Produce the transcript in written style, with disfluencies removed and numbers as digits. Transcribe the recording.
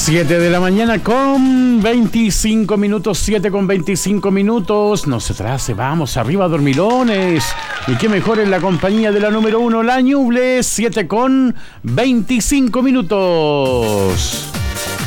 7 de la mañana con 25 minutos, 7 con 25 minutos. No se atrase, vamos arriba, dormilones. Y qué mejor en la compañía de la número 1, la Ñuble, 7 con 25 minutos.